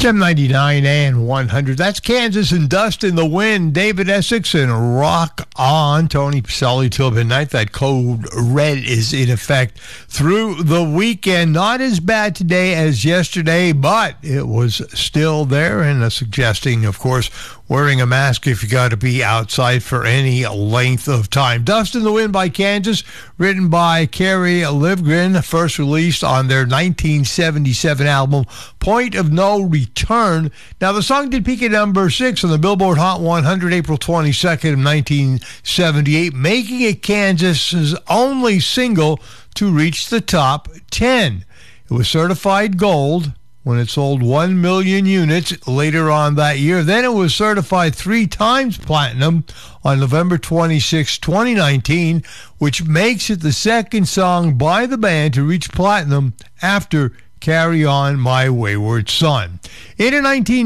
Gem 99 and 100. That's Kansas and Dust in the Wind. David Essex and Rock On. Tony Pacelli till midnight. That code red is in effect through the weekend. Not as bad today as yesterday, but it was still there, and suggesting, of course, wearing a mask if you got to be outside for any length of time. Dust in the Wind by Kansas, written by Kerry Livgren, first released on their 1977 album, Point of No Return. Now, the song did peak at number 6 on the Billboard Hot 100 April 22nd of 1978, making it Kansas's only single to reach the top 10. It was certified gold when it sold 1 million units later on that year. Then it was certified 3 times platinum on November 26, 2019, which makes it the second song by the band to reach platinum after Carry On My Wayward Son. In a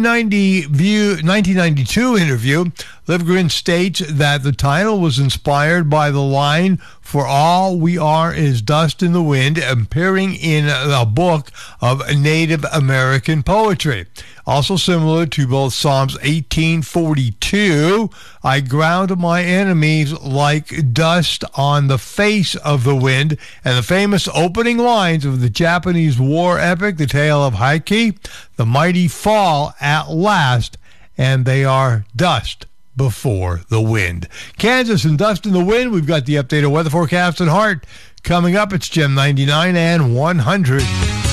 1992 interview, Livgren states that the title was inspired by the line, "For all we are is dust in the wind," appearing in a book of Native American poetry. Also similar to both Psalms 18:42, "I ground my enemies like dust on the face of the wind," and the famous opening lines of the Japanese war epic, The Tale of Heike, "The mighty fall at last, and they are dust before the wind." Kansas and Dust in the Wind. We've got the updated weather forecast and Heart coming up. It's Gem 99 and 100.